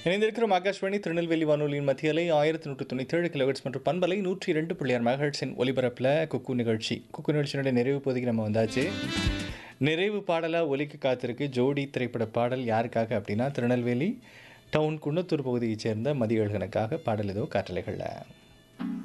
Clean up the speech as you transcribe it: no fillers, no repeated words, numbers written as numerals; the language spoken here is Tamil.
இணைந்திருக்கிறோம் ஆகாஷ்வாணி திருநெல்வேலி வானொலியின் மத்திய அலை 1197 கிலோஹெர்ட்ஸ் மற்றும் பண்பலை 102.6 மெகாஹெர்ட்ஸின் ஒலிபரப்பில் குக்கு நிகழ்ச்சி. குக்கு நிகழ்ச்சியினுடைய நிறைவு பகுதிக்கு நம்ம வந்தாச்சு. நிறைவு பாடலாக ஒலிக்க காத்திருக்கு ஜோடி திரைப்பட பாடல். யாருக்காக அப்படின்னா திருநெல்வேலி டவுன் குன்னத்தூர் பகுதியைச் சேர்ந்த மதியழகனுக்காக பாடல் ஏதோ காற்றலைகளில்.